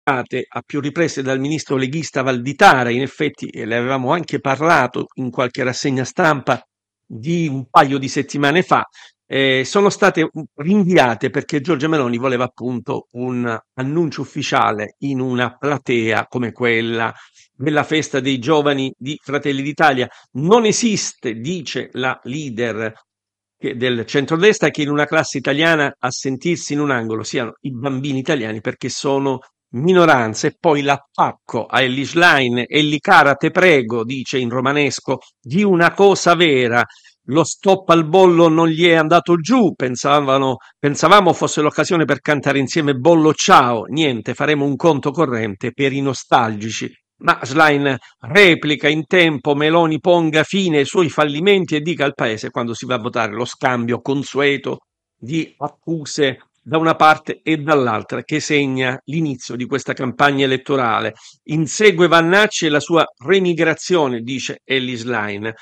a più riprese dal ministro leghista Valditara. In effetti le avevamo anche parlato in qualche rassegna stampa di un paio di settimane fa. Sono state rinviate perché Giorgia Meloni voleva appunto un annuncio ufficiale in una platea come quella della festa dei giovani di Fratelli d'Italia. Non esiste, dice la leader del centrodestra, che in una classe italiana a sentirsi in un angolo siano i bambini italiani perché sono minoranza. E poi l'attacco a Elly Schlein: Elly cara te prego, dice in romanesco, di una cosa vera. Lo stop al bollo non gli è andato giù, pensavamo fosse l'occasione per cantare insieme Bollo ciao, niente, faremo un conto corrente per i nostalgici. Ma Schlein replica in tempo: Meloni ponga fine ai suoi fallimenti e dica al paese quando si va a votare. Lo scambio consueto di accuse da una parte e dall'altra che segna l'inizio di questa campagna elettorale. Insegue Vannacci e la sua remigrazione, dice Elly Schlein.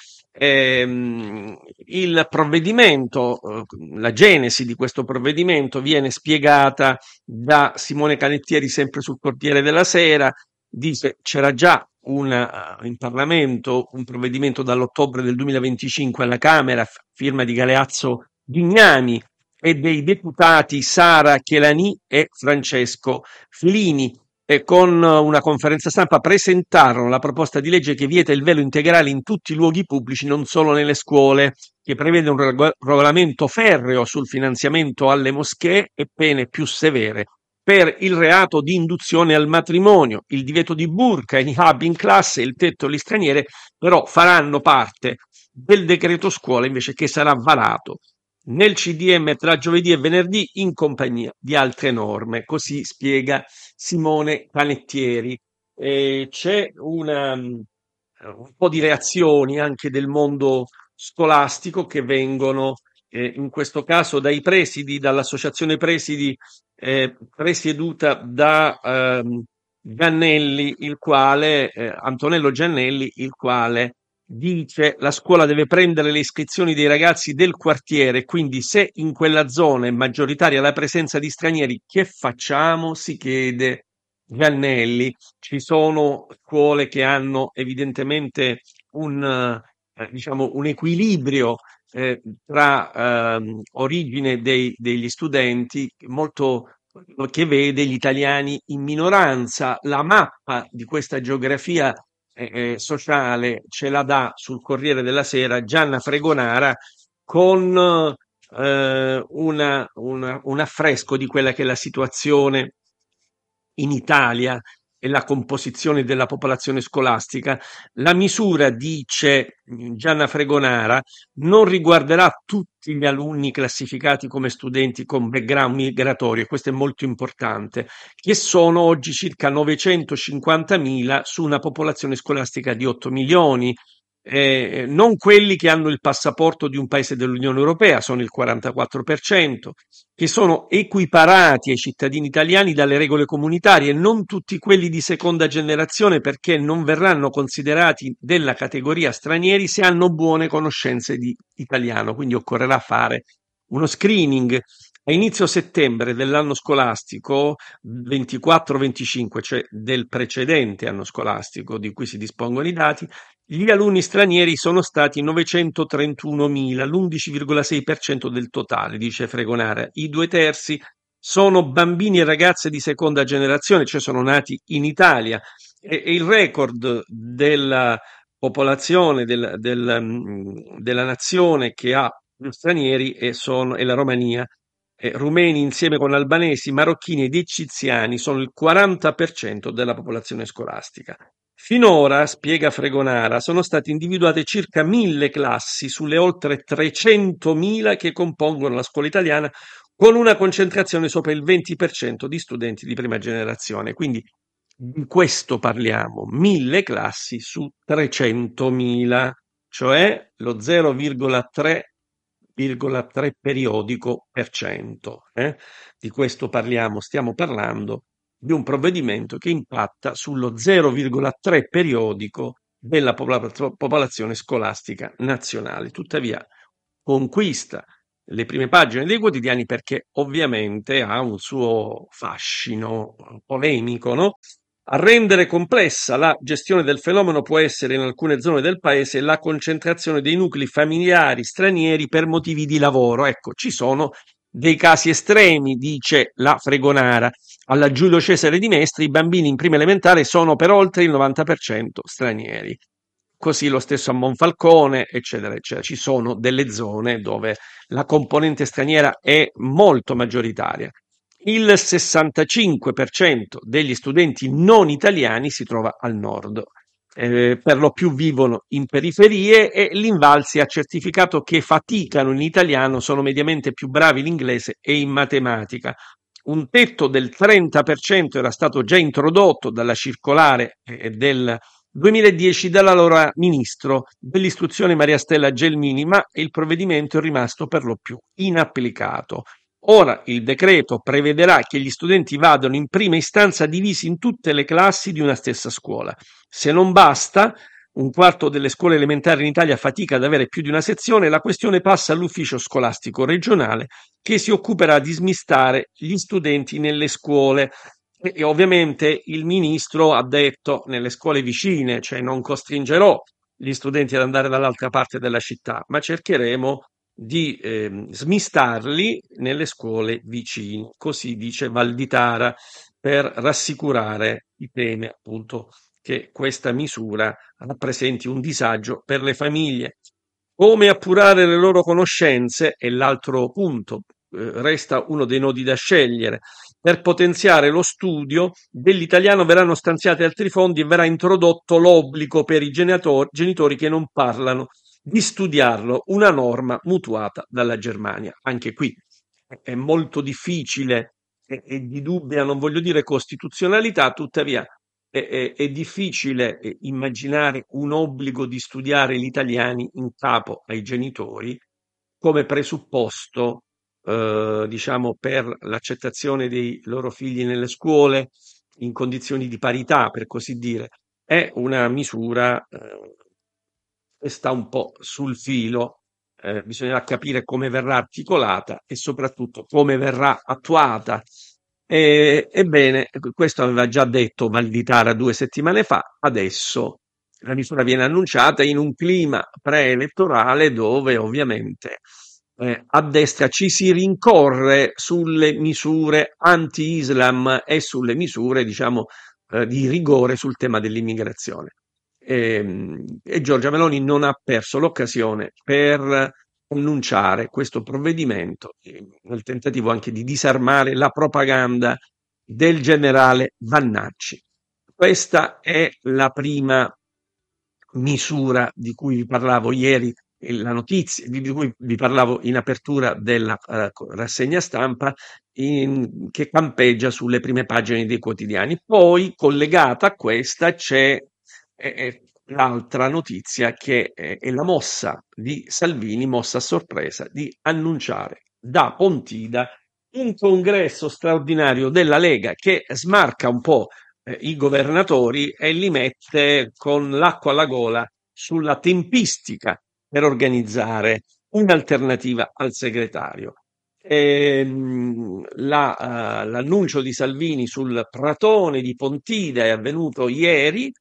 Il provvedimento, la genesi di questo provvedimento viene spiegata da Simone Canettieri sempre sul Corriere della Sera. Dice: c'era già in Parlamento un provvedimento dall'ottobre del 2025 alla Camera, firma di Galeazzo Bignami e dei deputati Sara Chelani e Francesco Flini, e con una conferenza stampa presentarono la proposta di legge che vieta il velo integrale in tutti i luoghi pubblici, non solo nelle scuole, che prevede un regolamento ferreo sul finanziamento alle moschee e pene più severe per il reato di induzione al matrimonio. Il divieto di burqa e niqab in classe e il tetto alle straniere però faranno parte del decreto scuola, invece, che sarà varato nel CDM tra giovedì e venerdì in compagnia di altre norme. Così spiega Simone Canettieri. C'è un po' di reazioni anche del mondo scolastico che vengono in questo caso dai presidi, dall'associazione presidi, presieduta da Giannelli, Antonello Giannelli, il quale dice: la scuola deve prendere le iscrizioni dei ragazzi del quartiere, quindi se in quella zona è maggioritaria la presenza di stranieri, che facciamo? Si chiede Giannelli. Ci sono scuole che hanno evidentemente diciamo un equilibrio tra origine degli studenti molto, che vede gli italiani in minoranza. La mappa di questa geografia sociale ce la dà sul Corriere della Sera Gianna Fregonara con un affresco di quella che è la situazione in Italia e la composizione della popolazione scolastica. La misura, dice Gianna Fregonara, non riguarderà tutti gli alunni classificati come studenti con background migratorio, e questo è molto importante, che sono oggi circa 950.000 su una popolazione scolastica di 8 milioni. Non quelli che hanno il passaporto di un paese dell'Unione Europea, sono il 44%, che sono equiparati ai cittadini italiani dalle regole comunitarie, non tutti quelli di seconda generazione, perché non verranno considerati della categoria stranieri se hanno buone conoscenze di italiano, quindi occorrerà fare uno screening. A inizio settembre dell'anno scolastico 24-25, cioè del precedente anno scolastico di cui si dispongono i dati, gli alunni stranieri sono stati 931.000, l'11,6% del totale, dice Fregonara. I 2/3 sono bambini e ragazze di seconda generazione, cioè sono nati in Italia. E il record della popolazione della nazione che ha più stranieri è la Romania. Rumeni insieme con albanesi, marocchini ed egiziani sono il 40% della popolazione scolastica. Finora, spiega Fregonara, sono state individuate circa 1.000 classi sulle oltre 300.000 che compongono la scuola italiana, con una concentrazione sopra il 20% di studenti di prima generazione. Quindi di questo parliamo: 1.000 classi su 300.000, cioè lo 0,3 periodico per cento. Di questo parliamo, stiamo parlando di un provvedimento che impatta sullo 0,3 periodico della popolazione scolastica nazionale. Tuttavia, conquista le prime pagine dei quotidiani perché ovviamente ha un suo fascino polemico, no? A rendere complessa la gestione del fenomeno può essere in alcune zone del paese la concentrazione dei nuclei familiari stranieri per motivi di lavoro. Ecco, ci sono dei casi estremi, dice la Fregonara. Alla Giulio Cesare di Mestre i bambini in prima elementare sono per oltre il 90% stranieri. Così lo stesso a Monfalcone, eccetera, eccetera. Ci sono delle zone dove la componente straniera è molto maggioritaria. Il 65% degli studenti non italiani si trova al nord. Per lo più vivono in periferie e l'Invalsi ha certificato che faticano in italiano, sono mediamente più bravi in inglese e in matematica. Un tetto del 30% era stato già introdotto dalla circolare del 2010 dall'allora ministro dell'istruzione Maria Stella Gelmini, ma il provvedimento è rimasto per lo più inapplicato. Ora il decreto prevederà che gli studenti vadano in prima istanza divisi in tutte le classi di una stessa scuola. Se non basta, un quarto delle scuole elementari in Italia fatica ad avere più di una sezione, la questione passa all'ufficio scolastico regionale che si occuperà di smistare gli studenti nelle scuole. E ovviamente il ministro ha detto nelle scuole vicine, cioè non costringerò gli studenti ad andare dall'altra parte della città, ma cercheremo di smistarli nelle scuole vicine, così dice Valditara, per rassicurare i temi appunto che questa misura rappresenti un disagio per le famiglie. Come appurare le loro conoscenze è l'altro punto, resta uno dei nodi da scegliere. Per potenziare lo studio dell'italiano verranno stanziati altri fondi e verrà introdotto l'obbligo per i genitori che non parlano di studiarlo, una norma mutuata dalla Germania. Anche qui è molto difficile e di dubbia, non voglio dire costituzionalità, tuttavia è difficile immaginare un obbligo di studiare gli italiani in capo ai genitori come presupposto, diciamo, per l'accettazione dei loro figli nelle scuole in condizioni di parità, per così dire. È una misura che sta un po' sul filo, bisognerà capire come verrà articolata e soprattutto come verrà attuata. Ebbene, questo aveva già detto Valditara 2 settimane fa, adesso la misura viene annunciata in un clima preelettorale dove ovviamente a destra ci si rincorre sulle misure anti-Islam e sulle misure, diciamo, di rigore sul tema dell'immigrazione. E Giorgia Meloni non ha perso l'occasione per annunciare questo provvedimento nel tentativo anche di disarmare la propaganda del generale Vannacci. Questa è la prima misura di cui vi parlavo ieri, la notizia di cui vi parlavo in apertura della rassegna stampa, che campeggia sulle prime pagine dei quotidiani. Poi, collegata a questa, c'è l'altra notizia che è la mossa di Salvini, mossa a sorpresa, di annunciare da Pontida un congresso straordinario della Lega che smarca un po' i governatori e li mette con l'acqua alla gola sulla tempistica per organizzare un'alternativa al segretario. L'annuncio di Salvini sul Pratone di Pontida è avvenuto ieri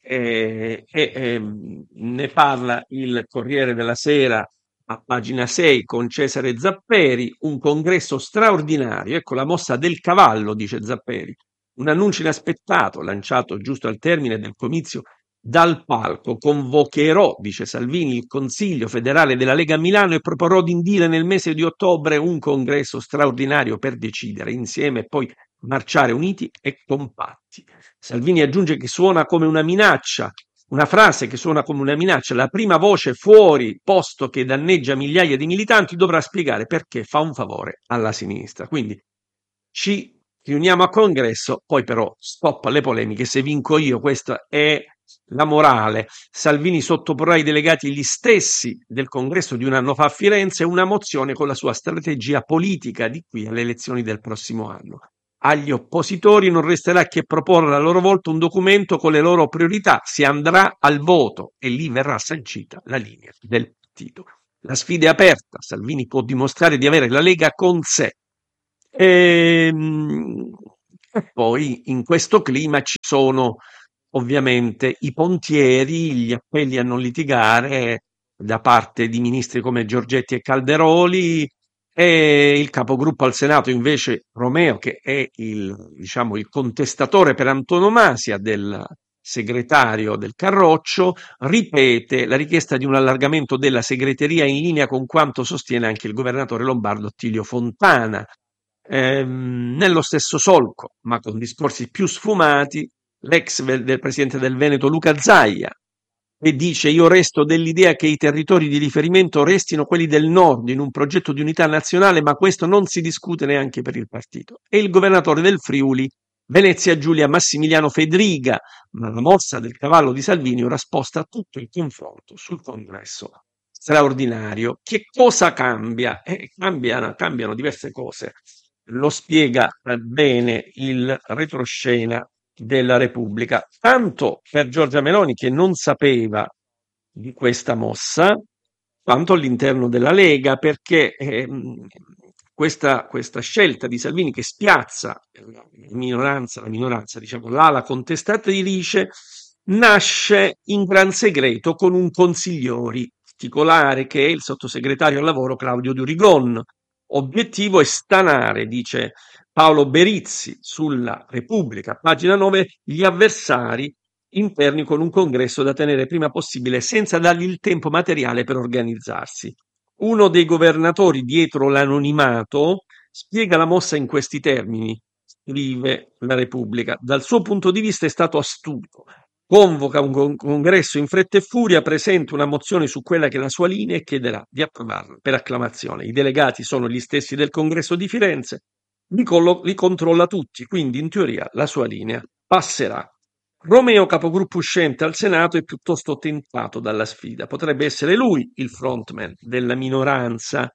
ne parla il Corriere della Sera a pagina 6 con Cesare Zapperi, un congresso straordinario, ecco la mossa del cavallo, dice Zapperi, un annuncio inaspettato lanciato giusto al termine del comizio dal palco. Convocherò, dice Salvini, il Consiglio federale della Lega a Milano e proporrò di indire nel mese di ottobre un congresso straordinario per decidere insieme e poi marciare uniti e compatti. Salvini aggiunge che suona come una minaccia, una frase che suona come una minaccia, la prima voce fuori posto che danneggia migliaia di militanti dovrà spiegare perché fa un favore alla sinistra. Quindi ci riuniamo a congresso, poi però stop alle polemiche, se vinco io, questa è la morale. Salvini sottoporrà ai delegati gli stessi del congresso di un anno fa a Firenze una mozione con la sua strategia politica di qui alle elezioni del prossimo anno. Agli oppositori non resterà che proporre a loro volta un documento con le loro priorità. Si andrà al voto e lì verrà sancita la linea del partito. La sfida è aperta, Salvini può dimostrare di avere la Lega con sé. Ehm, E poi in questo clima ci sono ovviamente i pontieri, gli appelli a non litigare da parte di ministri come Giorgetti e Calderoli, e il capogruppo al Senato invece Romeo, che è diciamo, il contestatore per antonomasia del segretario del Carroccio, ripete la richiesta di un allargamento della segreteria in linea con quanto sostiene anche il governatore lombardo Attilio Fontana. Nello stesso solco, ma con discorsi più sfumati, del presidente del Veneto Luca Zaia, e dice: io resto dell'idea che i territori di riferimento restino quelli del nord in un progetto di unità nazionale, ma questo non si discute neanche per il partito. E il governatore del Friuli, Venezia Giulia Massimiliano Fedriga, ma la mossa del cavallo di Salvini ora sposta tutto il confronto sul congresso straordinario. Che cosa cambia? Cambiano diverse cose. Lo spiega bene il retroscena della Repubblica, tanto per Giorgia Meloni, che non sapeva di questa mossa, quanto all'interno della Lega, perché questa scelta di Salvini, che spiazza la minoranza, diciamo, l'ala contestatrice, nasce in gran segreto con un consigliori particolare che è il sottosegretario al lavoro Claudio Durigon. Obiettivo è stanare, dice Paolo Berizzi sulla Repubblica, pagina 9, gli avversari interni con un congresso da tenere prima possibile senza dargli il tempo materiale per organizzarsi. Uno dei governatori dietro l'anonimato spiega la mossa in questi termini, scrive la Repubblica. Dal suo punto di vista è stato astuto. Convoca un congresso in fretta e furia, presenta una mozione su quella che è la sua linea e chiederà di approvarla per acclamazione. I delegati sono gli stessi del congresso di Firenze, li controlla tutti, quindi in teoria la sua linea passerà. Romeo, capogruppo uscente al Senato, è piuttosto tentato dalla sfida. Potrebbe essere lui il frontman della minoranza.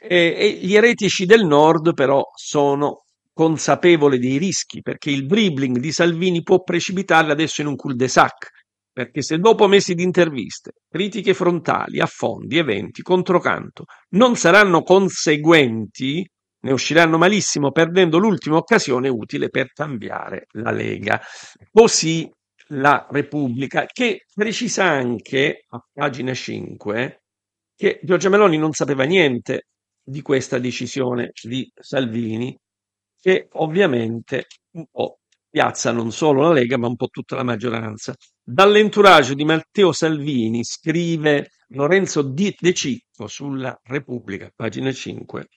E gli eretici del Nord, però, sono consapevoli dei rischi, perché il dribbling di Salvini può precipitarli adesso in un cul-de-sac. Perché se dopo mesi di interviste, critiche frontali, affondi, eventi, controcanto, non saranno conseguenti, ne usciranno malissimo, perdendo l'ultima occasione utile per cambiare la Lega. Così la Repubblica, che precisa anche a pagina 5 che Giorgia Meloni non sapeva niente di questa decisione di Salvini, che ovviamente un po' piazza non solo la Lega, ma un po' tutta la maggioranza. Dall'entourage di Matteo Salvini, scrive Lorenzo De Cicco sulla Repubblica, pagina 5.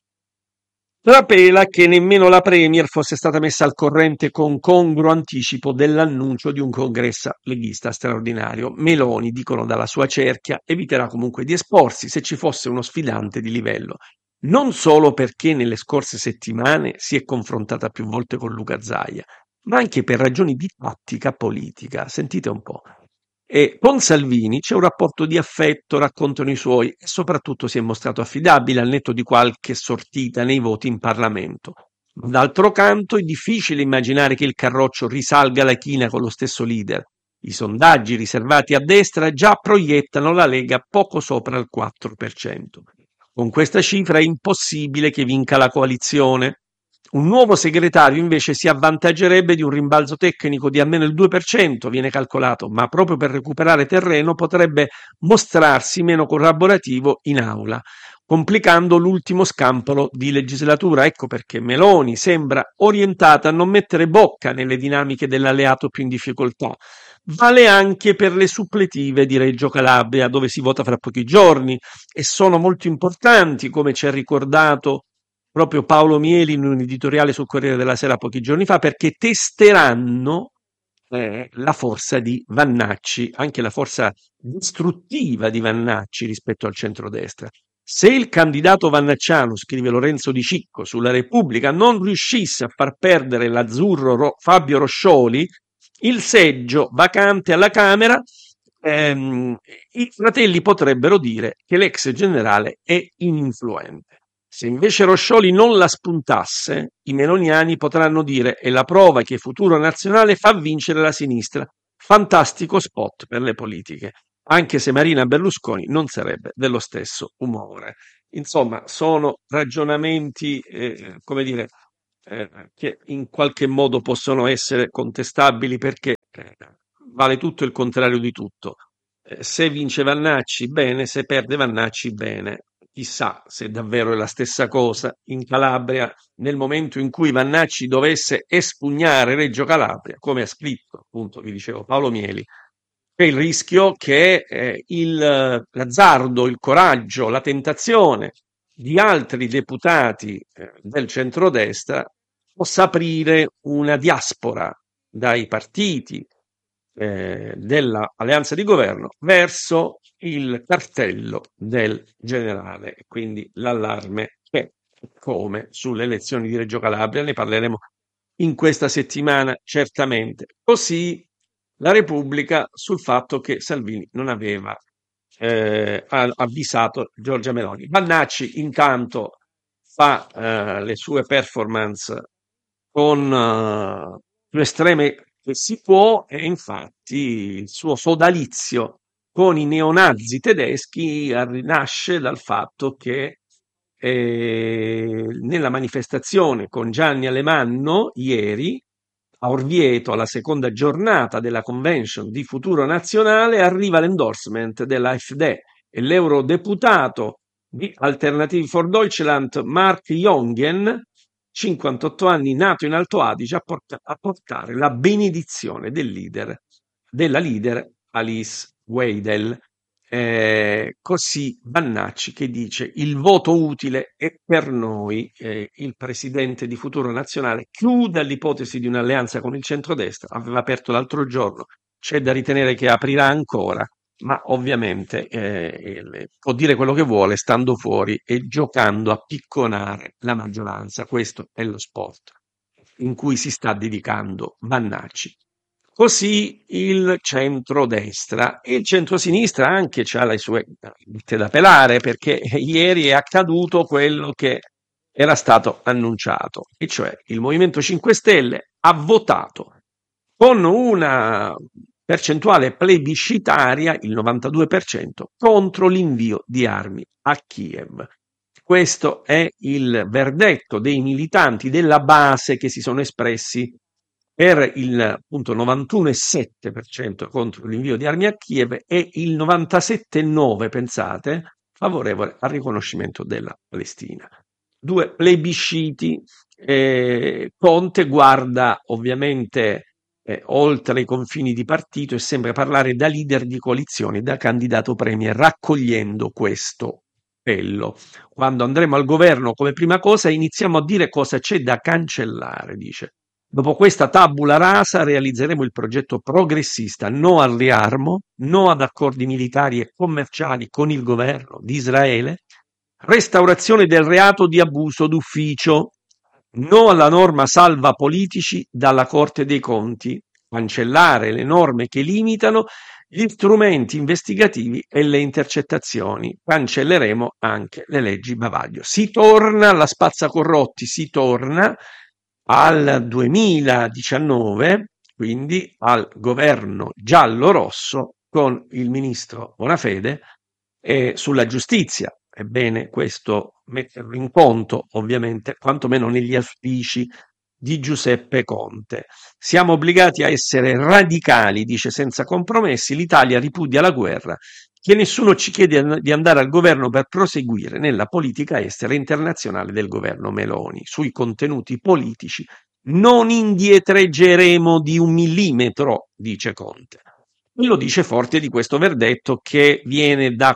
Trapela che nemmeno la Premier fosse stata messa al corrente con congruo anticipo dell'annuncio di un congresso leghista straordinario. Meloni, dicono dalla sua cerchia, eviterà comunque di esporsi se ci fosse uno sfidante di livello. Non solo perché nelle scorse settimane si è confrontata più volte con Luca Zaia, ma anche per ragioni di tattica politica. Sentite un po'. E con Salvini c'è un rapporto di affetto, raccontano i suoi, e soprattutto si è mostrato affidabile al netto di qualche sortita nei voti in Parlamento. D'altro canto è difficile immaginare che il Carroccio risalga la china con lo stesso leader. I sondaggi riservati a destra già proiettano la Lega poco sopra il 4%. Con questa cifra è impossibile che vinca la coalizione. Un nuovo segretario invece si avvantaggerebbe di un rimbalzo tecnico di almeno il 2%, viene calcolato, ma proprio per recuperare terreno potrebbe mostrarsi meno collaborativo in aula, complicando l'ultimo scampolo di legislatura. Ecco perché Meloni sembra orientata a non mettere bocca nelle dinamiche dell'alleato più in difficoltà. Vale anche per le suppletive di Reggio Calabria, dove si vota fra pochi giorni, e sono molto importanti, come ci ha ricordato proprio Paolo Mieli in un editoriale sul Corriere della Sera pochi giorni fa, perché testeranno la forza di Vannacci, anche la forza distruttiva di Vannacci rispetto al centrodestra. Se il candidato vannacciano, scrive Lorenzo Di Cicco sulla Repubblica, non riuscisse a far perdere l'azzurro Fabio Roscioli, il seggio vacante alla Camera, i fratelli potrebbero dire che l'ex generale è ininfluente. Se invece Roscioli non la spuntasse, i meloniani potranno dire: è la prova che Futuro Nazionale fa vincere la sinistra. Fantastico spot per le politiche anche se Marina Berlusconi non sarebbe dello stesso umore. Insomma, sono ragionamenti, come dire, che in qualche modo possono essere contestabili perché vale tutto e il contrario di tutto. Se vince Vannacci, bene, se perde Vannacci, bene. Chissà se davvero è la stessa cosa in Calabria nel momento in cui Vannacci dovesse espugnare Reggio Calabria, come ha scritto, appunto, vi dicevo, Paolo Mieli, c'è il rischio che l'azzardo, il coraggio, la tentazione di altri deputati del centrodestra possa aprire una diaspora dai partiti dell'alleanza di governo verso il cartello del generale. Quindi l'allarme che, come sulle elezioni di Reggio Calabria, ne parleremo in questa settimana certamente. Così la Repubblica sul fatto che Salvini non aveva avvisato Giorgia Meloni. Vannacci intanto fa le sue performance con più estreme che si può e infatti il suo sodalizio con i neonazi tedeschi nasce dal fatto che nella manifestazione con Gianni Alemanno ieri a Orvieto, alla seconda giornata della convention di Futuro Nazionale, arriva l'endorsement dell'AfD e l'eurodeputato di Alternative for Deutschland Mark Jongen, 58 anni, nato in Alto Adige, a portare la benedizione della leader Alice Weidel. Così Vannacci che dice il voto utile è per noi, il presidente di Futuro Nazionale chiude l'ipotesi di un'alleanza con il centrodestra, aveva aperto l'altro giorno, c'è da ritenere che aprirà ancora, ma ovviamente può dire quello che vuole stando fuori e giocando a picconare la maggioranza, questo è lo sport in cui si sta dedicando Vannacci. Così il centrodestra e il centrosinistra anche ha le sue bitte da pelare perché ieri è accaduto quello che era stato annunciato, e cioè il Movimento 5 Stelle ha votato con una percentuale plebiscitaria, il 92%, contro l'invio di armi a Kiev. Questo è il verdetto dei militanti della base che si sono espressi per il appunto 91,7% contro l'invio di armi a Kiev e il 97,9%, pensate, favorevole al riconoscimento della Palestina. Due plebisciti. Conte guarda ovviamente oltre i confini di partito e sembra parlare da leader di coalizione, da candidato premier, raccogliendo questo appello. Quando andremo al governo, come prima cosa, iniziamo a dire cosa c'è da cancellare, dice. Dopo questa tabula rasa realizzeremo il progetto progressista no al riarmo, no ad accordi militari e commerciali con il governo di Israele, restaurazione del reato di abuso d'ufficio, no alla norma salva politici dalla Corte dei Conti, cancellare le norme che limitano gli strumenti investigativi e le intercettazioni. Cancelleremo anche le leggi bavaglio. Si torna alla spazzacorrotti, si torna al 2019, quindi al governo giallo-rosso con il ministro Bonafede sulla giustizia. Ebbene, questo metterlo in conto, ovviamente, quantomeno negli auspici di Giuseppe Conte. Siamo obbligati a essere radicali, dice senza compromessi, l'Italia ripudia la guerra, che nessuno ci chiede di andare al governo per proseguire nella politica estera internazionale del governo Meloni. Sui contenuti politici non indietreggeremo di 1 millimetro, dice Conte. E lo dice forte di questo verdetto che viene da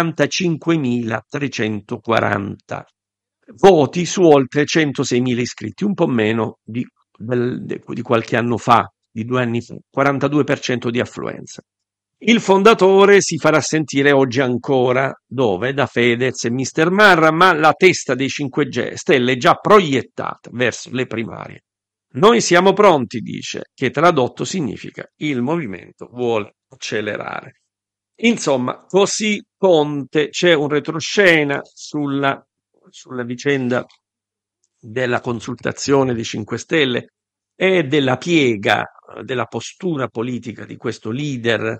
45.340 voti su oltre 106.000 iscritti, un po' meno di qualche anno fa, di 2 anni fa, 42% di affluenza. Il fondatore si farà sentire oggi ancora, dove? Da Fedez e Mister Marra, ma la testa dei 5 Stelle è già proiettata verso le primarie. Noi siamo pronti, dice, che tradotto significa il movimento vuole accelerare. Insomma, così Conte, c'è un retroscena sulla vicenda della consultazione dei 5 Stelle e della piega, della postura politica di questo leader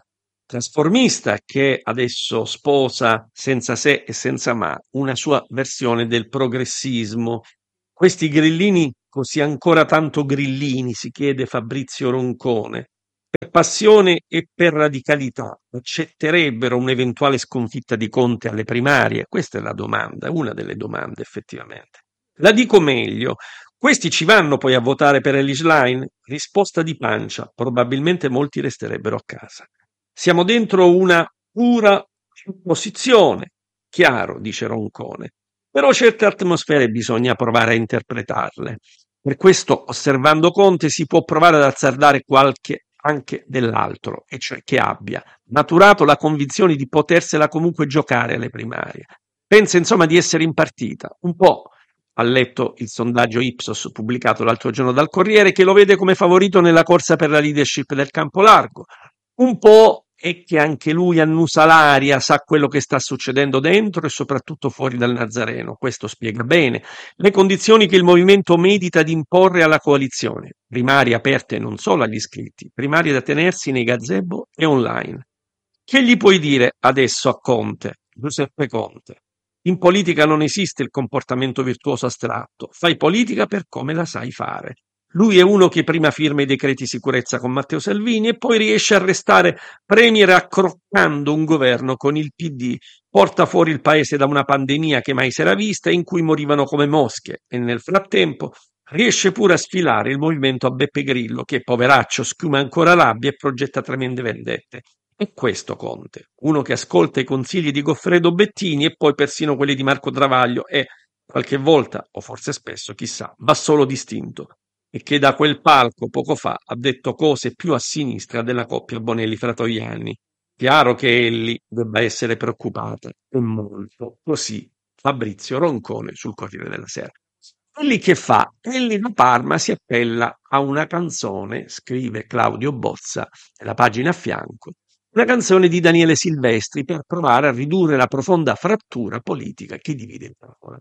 trasformista che adesso sposa senza se e senza ma una sua versione del progressismo. Questi grillini, così ancora tanto grillini, si chiede Fabrizio Roncone, per passione e per radicalità, accetterebbero un'eventuale sconfitta di Conte alle primarie? Questa è la domanda, una delle domande effettivamente. La dico meglio, questi ci vanno poi a votare per Elly Schlein? Risposta di pancia, probabilmente molti resterebbero a casa. Siamo dentro una pura opposizione, chiaro, dice Roncone, però certe atmosfere bisogna provare a interpretarle. Per questo, osservando Conte, si può provare ad azzardare qualche anche dell'altro, e cioè che abbia maturato la convinzione di potersela comunque giocare alle primarie. Pensa insomma di essere in partita, un po'. Ha letto il sondaggio Ipsos pubblicato l'altro giorno dal Corriere che lo vede come favorito nella corsa per la leadership del campo largo. Un po' è che anche lui annusa l'aria, sa quello che sta succedendo dentro e soprattutto fuori dal Nazareno. Questo spiega bene le condizioni che il movimento medita di imporre alla coalizione. Primarie aperte non solo agli iscritti, primarie da tenersi nei gazebo e online. Che gli puoi dire adesso a Conte, Giuseppe Conte? In politica non esiste il comportamento virtuoso astratto, fai politica per come la sai fare. Lui è uno che prima firma i decreti sicurezza con Matteo Salvini e poi riesce a restare premier accroccando un governo con il PD, porta fuori il paese da una pandemia che mai si era vista e in cui morivano come mosche e nel frattempo riesce pure a sfilare il movimento a Beppe Grillo che, poveraccio, schiuma ancora rabbia e progetta tremende vendette. È questo Conte, uno che ascolta i consigli di Goffredo Bettini e poi persino quelli di Marco Travaglio e, qualche volta, o forse spesso, chissà, va solo distinto e che da quel palco poco fa ha detto cose più a sinistra della coppia Bonelli-Fratoianni. Chiaro che Elly debba essere preoccupata, e molto. Così Fabrizio Roncone sul Corriere della Sera. Elly che fa? Elly da Parma si appella a una canzone, scrive Claudio Bozza, nella pagina a fianco, una canzone di Daniele Silvestri per provare a ridurre la profonda frattura politica che divide il popolo.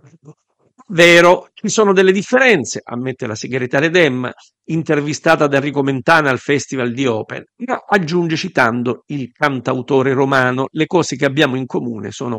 Vero, ci sono delle differenze, ammette la segretaria Dem, intervistata da Enrico Mentana al Festival di Open, ma aggiunge citando il cantautore romano, le cose che abbiamo in comune sono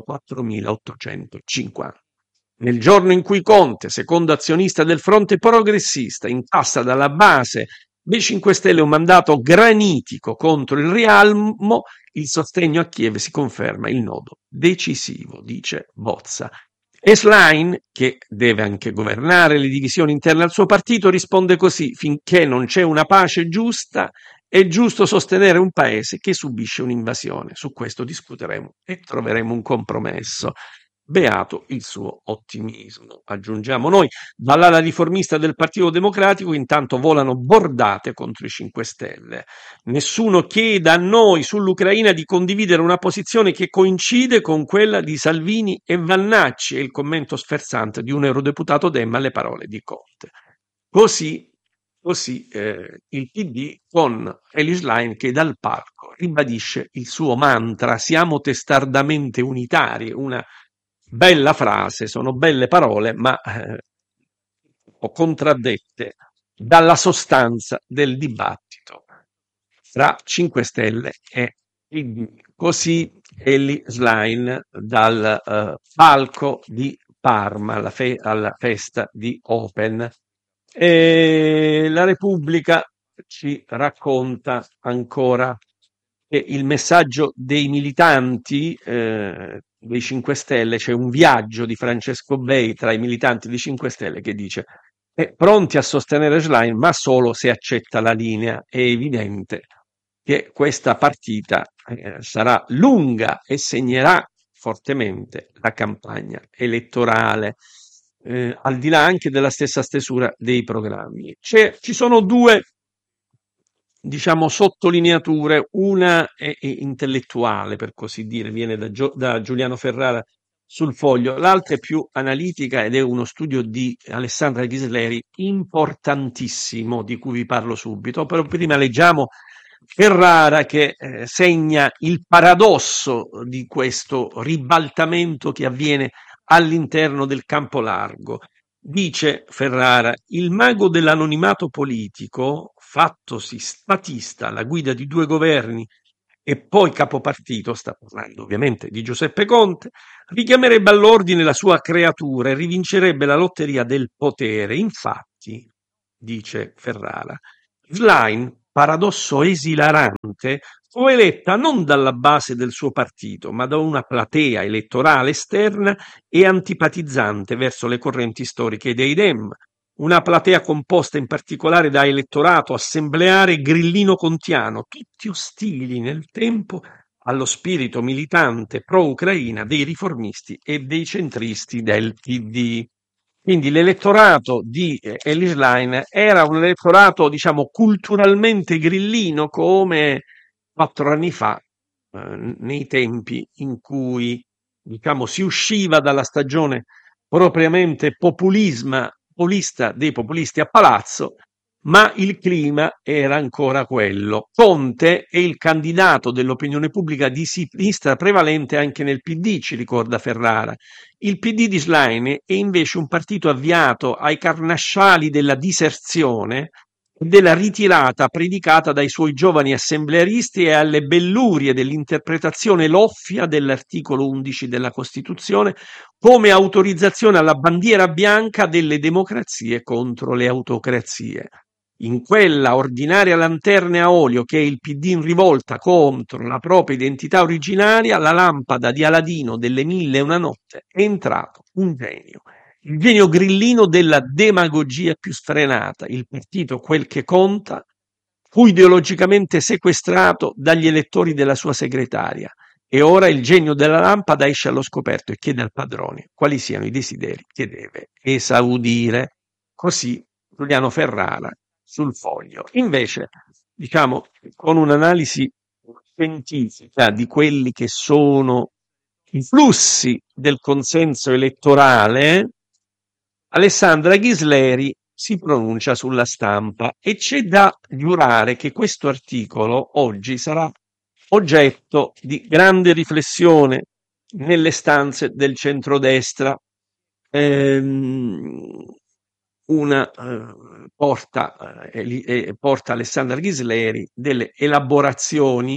4.850. Nel giorno in cui Conte, secondo azionista del fronte progressista, incassa dalla base dei 5 Stelle un mandato granitico contro il rialmo, il sostegno a Kiev si conferma il nodo decisivo, dice Bozza. E Schlein, che deve anche governare le divisioni interne al suo partito, risponde così: finché non c'è una pace giusta, è giusto sostenere un paese che subisce un'invasione. Su questo discuteremo e troveremo un compromesso. Beato il suo ottimismo, aggiungiamo noi. Dall'ala riformista del Partito Democratico intanto volano bordate contro i 5 Stelle. Nessuno chieda a noi sull'Ucraina di condividere una posizione che coincide con quella di Salvini e Vannacci, è il commento sferzante di un eurodeputato Dem alle parole di Conte. Così, il PD con Elly Schlein che dal palco ribadisce il suo mantra siamo testardamente unitari, una bella frase, sono belle parole, ma contraddette dalla sostanza del dibattito tra 5 Stelle e PD. Così Elly Schlein dal palco di Parma alla festa di Open. E la Repubblica ci racconta ancora che il messaggio dei militanti dei 5 Stelle, c'è un viaggio di Francesco Bei tra i militanti dei 5 Stelle che dice pronti a sostenere Schlein ma solo se accetta la linea. È evidente che questa partita sarà lunga e segnerà fortemente la campagna elettorale, al di là anche della stessa stesura dei programmi. Ci sono due, diciamo, sottolineature, una è intellettuale, per così dire, viene da Giuliano Ferrara sul Foglio, l'altra è più analitica ed è uno studio di Alessandra Ghisleri importantissimo, di cui vi parlo subito, però prima leggiamo Ferrara che segna il paradosso di questo ribaltamento che avviene all'interno del campo largo. Dice Ferrara, il mago dell'anonimato politico, fattosi statista alla guida di 2 governi e poi capopartito, sta parlando ovviamente di Giuseppe Conte, richiamerebbe all'ordine la sua creatura e rivincerebbe la lotteria del potere. Infatti, dice Ferrara, Schlein, paradosso esilarante, fu eletta non dalla base del suo partito, ma da una platea elettorale esterna e antipatizzante verso le correnti storiche dei Dem, una platea composta in particolare da elettorato assembleare grillino-contiano, tutti ostili nel tempo allo spirito militante pro-Ucraina dei riformisti e dei centristi del PD. Quindi l'elettorato di Elly Schlein era un elettorato, diciamo, culturalmente grillino come 4 anni fa, nei tempi in cui, diciamo, si usciva dalla stagione propriamente populista dei populisti a palazzo, ma il clima era ancora quello. Conte è il candidato dell'opinione pubblica di sinistra prevalente anche nel PD, ci ricorda Ferrara. Il PD di Schlein è invece un partito avviato ai carnasciali della diserzione e della ritirata predicata dai suoi giovani assemblearisti e alle bellurie dell'interpretazione loffia dell'articolo 11 della Costituzione come autorizzazione alla bandiera bianca delle democrazie contro le autocrazie. In quella ordinaria lanterna a olio che è il PD in rivolta contro la propria identità originaria, la lampada di Aladino delle 1001 notte è entrato un genio. Il genio grillino della demagogia più sfrenata, il partito quel che conta, fu ideologicamente sequestrato dagli elettori della sua segretaria e ora il genio della lampada esce allo scoperto e chiede al padrone quali siano i desideri che deve esaudire. Così Giuliano Ferrara sul Foglio. Invece, diciamo, con un'analisi scientifica di quelli che sono i flussi del consenso elettorale, Alessandra Ghisleri si pronuncia sulla Stampa e c'è da giurare che questo articolo oggi sarà oggetto di grande riflessione nelle stanze del centrodestra. Ehm, porta Alessandra Ghisleri delle elaborazioni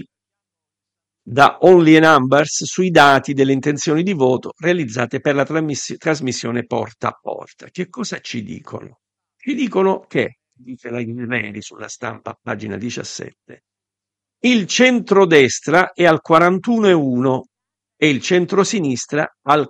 da Only Numbers sui dati delle intenzioni di voto realizzate per la trasmissione porta a porta. Che cosa ci dicono? Ci dicono che, dice la Ghisleri sulla Stampa, pagina 17, il centrodestra è al 41,1 e il centrosinistra al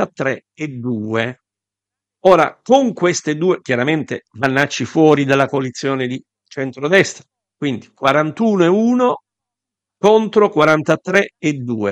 43,2. Ora, con queste due, chiaramente Vannacci fuori dalla coalizione di centrodestra, quindi 41,1 contro 43,2.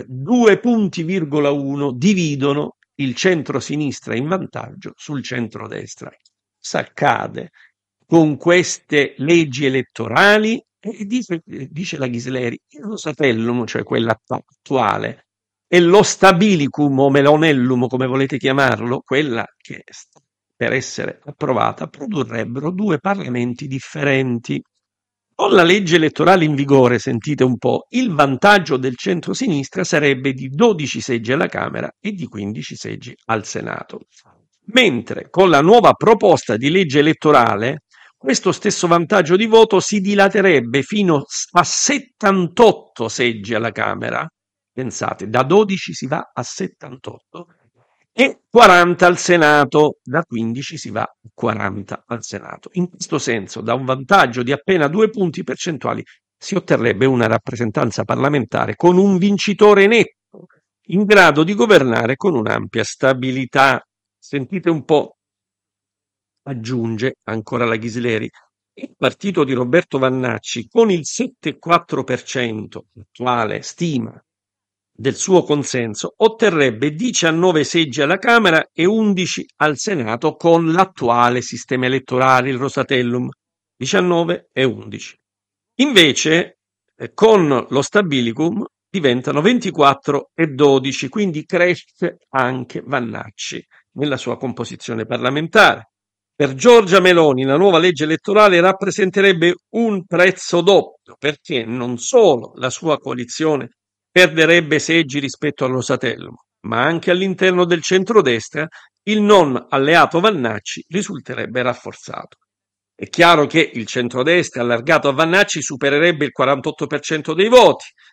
2,1 dividono il centro-sinistra in vantaggio sul centrodestra. Cosa accade con queste leggi elettorali? E dice la Ghisleri, il Rosatellum, cioè quella attuale, e lo stabilicum o melonellum, come volete chiamarlo, quella che sta per essere approvata, produrrebbero due parlamenti differenti. Con la legge elettorale in vigore, sentite un po', il vantaggio del centro-sinistra sarebbe di 12 seggi alla Camera e di 15 seggi al Senato. Mentre con la nuova proposta di legge elettorale questo stesso vantaggio di voto si dilaterebbe fino a 78 seggi alla Camera. Pensate, da 12 si va a 78 e 40 al Senato, da 15 si va a 40 al Senato. In questo senso, da un vantaggio di appena 2 punti percentuali si otterrebbe una rappresentanza parlamentare con un vincitore netto, in grado di governare con un'ampia stabilità. Sentite un po', aggiunge ancora la Ghisleri, il partito di Roberto Vannacci con il 7,4% attuale stima del suo consenso otterrebbe 19 seggi alla Camera e 11 al Senato con l'attuale sistema elettorale, il Rosatellum, 19 e 11. Invece, con lo Stabilicum diventano 24 e 12, quindi cresce anche Vannacci nella sua composizione parlamentare. Per Giorgia Meloni la nuova legge elettorale rappresenterebbe un prezzo doppio, perché non solo la sua coalizione perderebbe seggi rispetto al Rosatellum, ma anche all'interno del centrodestra il non alleato Vannacci risulterebbe rafforzato. È chiaro che il centrodestra allargato a Vannacci supererebbe il 48% dei voti,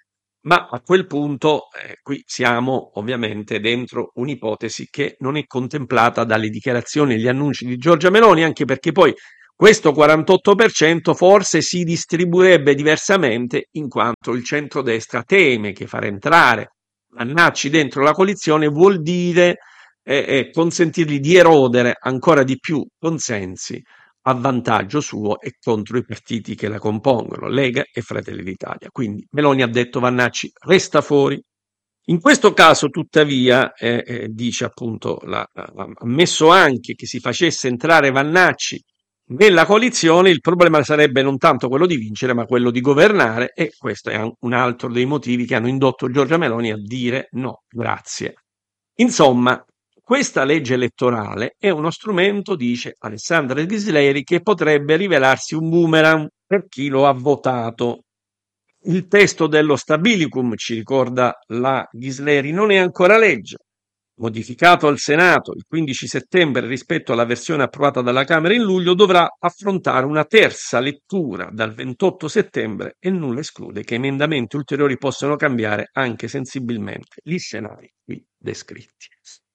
Ma a quel punto, qui siamo ovviamente dentro un'ipotesi che non è contemplata dalle dichiarazioni e gli annunci di Giorgia Meloni, anche perché poi questo 48% forse si distribuirebbe diversamente, in quanto il centrodestra teme che far entrare Vannacci dentro la coalizione vuol dire consentirgli di erodere ancora di più consensi a vantaggio suo e contro i partiti che la compongono, Lega e Fratelli d'Italia. Quindi Meloni ha detto Vannacci resta fuori. In questo caso, tuttavia, dice appunto, ha ammesso anche che si facesse entrare Vannacci nella coalizione, il problema sarebbe non tanto quello di vincere, ma quello di governare, e questo è un altro dei motivi che hanno indotto Giorgia Meloni a dire no, grazie. Insomma, questa legge elettorale è uno strumento, dice Alessandra Ghisleri, che potrebbe rivelarsi un boomerang per chi lo ha votato. Il testo dello Stabilicum, ci ricorda la Ghisleri, non è ancora legge. Modificato al Senato il 15 settembre rispetto alla versione approvata dalla Camera in luglio, dovrà affrontare una terza lettura dal 28 settembre e nulla esclude che emendamenti ulteriori possano cambiare anche sensibilmente gli scenari qui descritti.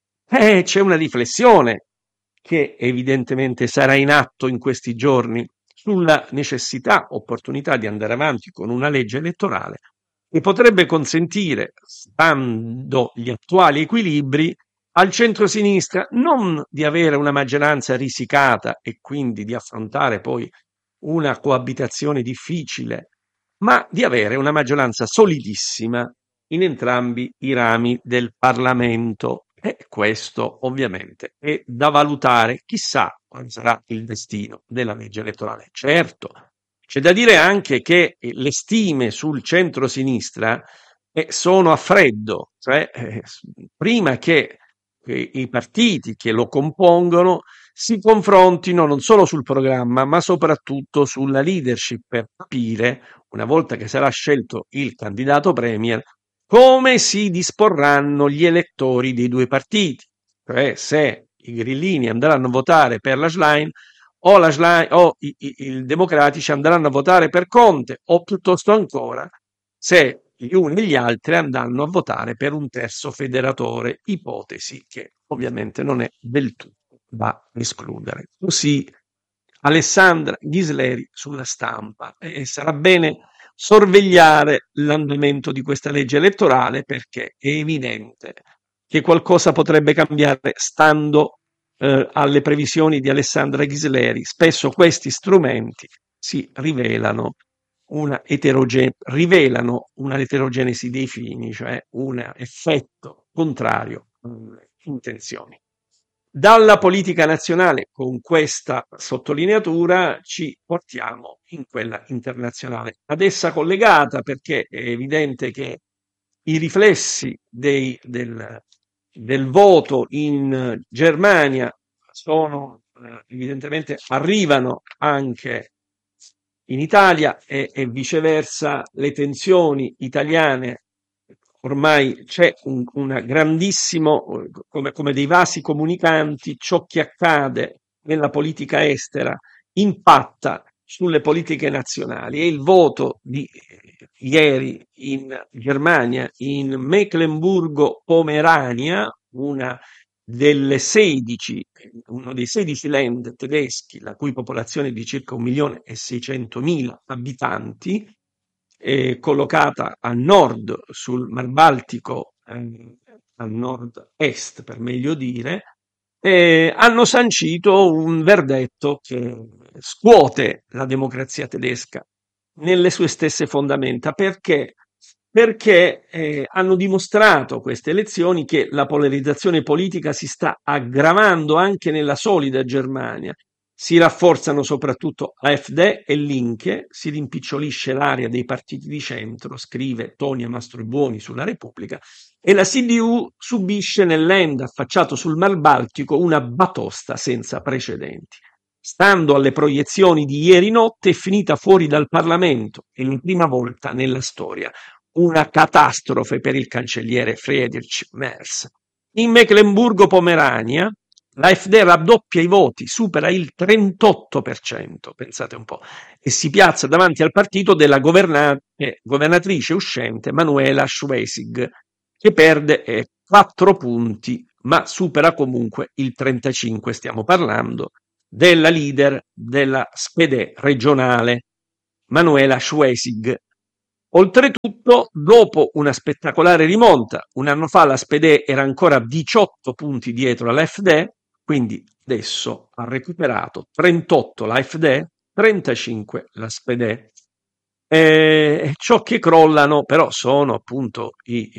C'è una riflessione che evidentemente sarà in atto in questi giorni sulla necessità, opportunità di andare avanti con una legge elettorale che potrebbe consentire, stando gli attuali equilibri, al centro-sinistra non di avere una maggioranza risicata e quindi di affrontare poi una coabitazione difficile, ma di avere una maggioranza solidissima in entrambi i rami del Parlamento. E questo ovviamente è da valutare, chissà quale sarà il destino della legge elettorale. Certo, c'è da dire anche che le stime sul centro-sinistra sono a freddo, cioè prima che i partiti che lo compongono si confrontino non solo sul programma, ma soprattutto sulla leadership per capire, una volta che sarà scelto il candidato premier, come si disporranno gli elettori dei due partiti, cioè se i grillini andranno a votare per la Schlein o i democratici andranno a votare per Conte, o piuttosto ancora se gli uni e gli altri andranno a votare per un terzo federatore, ipotesi che ovviamente non è del tutto da escludere. Così Alessandra Ghisleri sulla Stampa, e sarà bene sorvegliare l'andamento di questa legge elettorale, perché è evidente che qualcosa potrebbe cambiare stando alle previsioni di Alessandra Ghisleri. Spesso questi strumenti si rivelano una eterogenesi dei fini, cioè un effetto contrario alle intenzioni. Dalla politica nazionale, con questa sottolineatura, ci portiamo in quella internazionale, ad essa collegata, perché è evidente che i riflessi del voto in Germania sono evidentemente arrivano anche in Italia, e viceversa le tensioni italiane. Ormai c'è un grandissimo, come dei vasi comunicanti, ciò che accade nella politica estera impatta sulle politiche nazionali, e il voto di ieri in Germania, in Mecklenburgo-Pomerania, uno dei 16 land tedeschi, la cui popolazione è di circa 1.600.000 abitanti, collocata a nord sul Mar Baltico, a nord-est per meglio dire, hanno sancito un verdetto che scuote la democrazia tedesca nelle sue stesse fondamenta. Perché hanno dimostrato queste elezioni che la polarizzazione politica si sta aggravando anche nella solida Germania. Si rafforzano soprattutto AfD e Linke, si rimpicciolisce l'area dei partiti di centro, scrive Tonia Mastrobuoni sulla Repubblica, e la CDU subisce nell'end affacciato sul Mar Baltico una batosta senza precedenti. Stando alle proiezioni di ieri notte, è finita fuori dal Parlamento, e la prima volta nella storia. Una catastrofe per il cancelliere Friedrich Merz. In Mecklenburgo-Pomerania l'AfD raddoppia i voti, supera il 38%, pensate un po', e si piazza davanti al partito della governatrice uscente Manuela Schwesig, che perde 4 punti, ma supera comunque il 35%. Stiamo parlando della leader della SPD regionale, Manuela Schwesig. Oltretutto, dopo una spettacolare rimonta, un anno fa la SPD era ancora 18 punti dietro all'AfD, quindi adesso ha recuperato 38 l'AfD, 35 la SPD. Ciò che crollano però sono appunto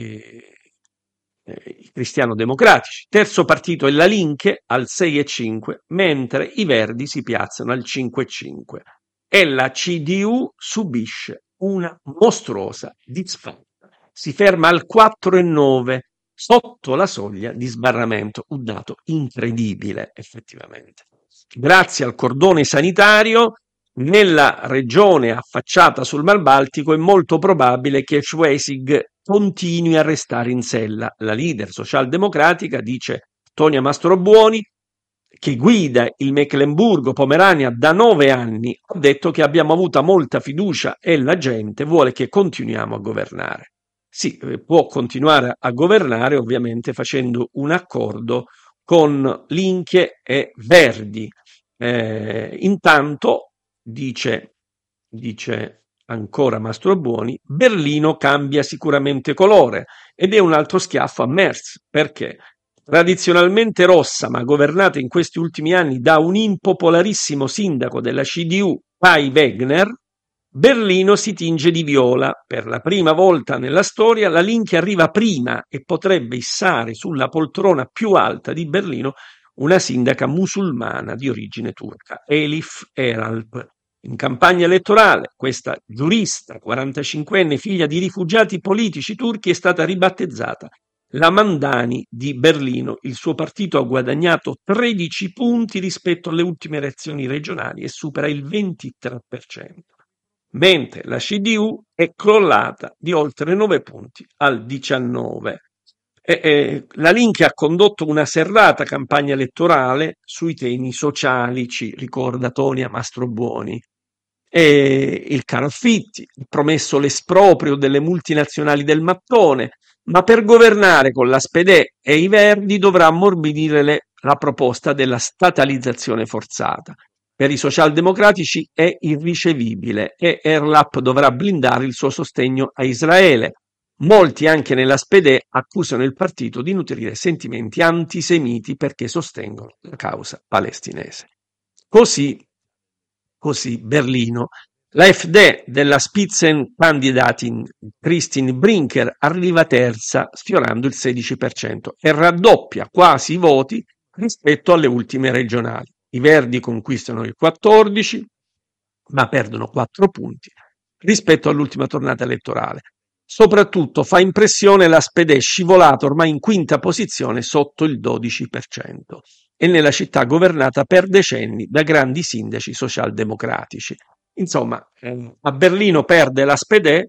i cristiano-democratici. Terzo partito è la Linke al 6,5, mentre i Verdi si piazzano al 5,5 e la CDU subisce una mostruosa disfatta. Si ferma al 4,9, sotto la soglia di sbarramento, un dato incredibile effettivamente. Grazie al cordone sanitario, nella regione affacciata sul Mar Baltico è molto probabile che Schwesig continui a restare in sella. La leader socialdemocratica, dice Tonia Mastrobuoni, che guida il Mecklenburgo-Pomerania da 9 anni, ha detto che abbiamo avuto molta fiducia e la gente vuole che continuiamo a governare. Sì, può continuare a governare ovviamente facendo un accordo con Linke e Verdi. Intanto, dice ancora Mastrobuoni, Berlino cambia sicuramente colore ed è un altro schiaffo a Merz. Perché? Tradizionalmente rossa, ma governata in questi ultimi anni da un impopolarissimo sindaco della CDU, Kai Wegner, Berlino si tinge di viola. Per la prima volta nella storia la Linke arriva prima e potrebbe issare sulla poltrona più alta di Berlino una sindaca musulmana di origine turca, Elif Eralp. In campagna elettorale, questa giurista 45enne, figlia di rifugiati politici turchi, è stata ribattezzata la Mandani di Berlino. Il suo partito ha guadagnato 13 punti rispetto alle ultime elezioni regionali e supera il 23%, mentre la CDU è crollata di oltre 9 punti al 19%. La Linke ha condotto una serrata campagna elettorale sui temi sociali, ci ricorda Tonia Mastrobuoni. Il caro affitti, ha promesso l'esproprio delle multinazionali del mattone, ma per governare con la SPD e i Verdi dovrà ammorbidire la proposta della statalizzazione forzata. Per i socialdemocratici è irricevibile e Erlap dovrà blindare il suo sostegno a Israele. Molti anche nella SPD accusano il partito di nutrire sentimenti antisemiti perché sostengono la causa palestinese. Così Berlino. L'AfD della Spitzenkandidatin Christine Brinker arriva terza, sfiorando il 16% e raddoppia quasi i voti rispetto alle ultime regionali. I Verdi conquistano il 14, ma perdono 4 punti rispetto all'ultima tornata elettorale. Soprattutto fa impressione la SPD scivolata ormai in quinta posizione sotto il 12% e nella città governata per decenni da grandi sindaci socialdemocratici. Insomma, a Berlino perde la SPD,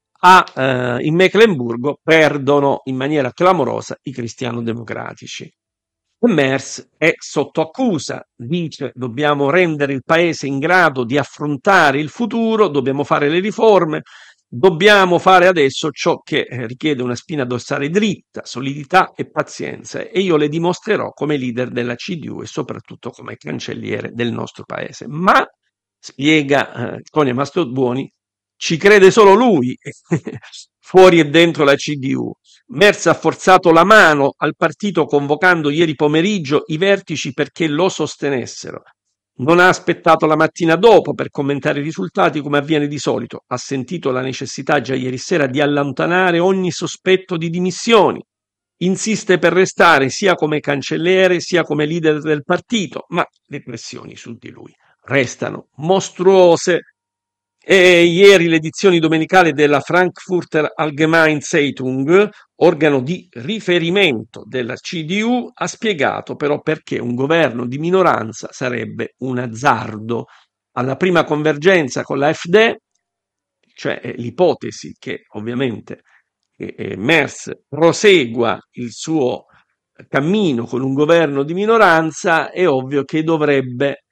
in Meckenburgo perdono in maniera clamorosa i cristiano-democratici. Merz è sotto accusa, dice dobbiamo rendere il paese in grado di affrontare il futuro, dobbiamo fare le riforme, dobbiamo fare adesso ciò che richiede una spina dorsale dritta, solidità e pazienza e io le dimostrerò come leader della CDU e soprattutto come cancelliere del nostro paese. Ma, spiega Tonia Mastrobuoni, ci crede solo lui, fuori e dentro la CDU. Merz ha forzato la mano al partito convocando ieri pomeriggio i vertici perché lo sostenessero. Non ha aspettato la mattina dopo per commentare i risultati come avviene di solito. Ha sentito la necessità già ieri sera di allontanare ogni sospetto di dimissioni. Insiste per restare sia come cancelliere sia come leader del partito, ma le pressioni su di lui restano mostruose. E ieri l'edizione domenicale della Frankfurter Allgemeine Zeitung, organo di riferimento della CDU, ha spiegato però perché un governo di minoranza sarebbe un azzardo. Alla prima convergenza con la AfD, cioè l'ipotesi che ovviamente Merz prosegua il suo cammino con un governo di minoranza, è ovvio che dovrebbe